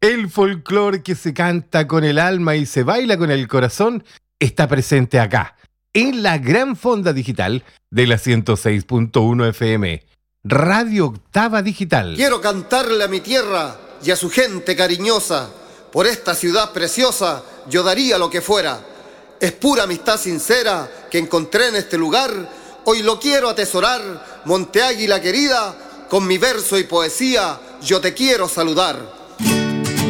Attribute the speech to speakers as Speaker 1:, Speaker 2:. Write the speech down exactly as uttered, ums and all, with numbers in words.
Speaker 1: El folclore que se canta con el alma y se baila con el corazón está presente acá, en la gran fonda digital de la ciento seis punto uno F M, Radio Octava Digital.
Speaker 2: Quiero cantarle a mi tierra y a su gente cariñosa. Por esta ciudad preciosa yo daría lo que fuera. Es pura amistad sincera que encontré en este lugar. Hoy lo quiero atesorar, Monte Águila querida. Con mi verso y poesía yo te quiero saludar.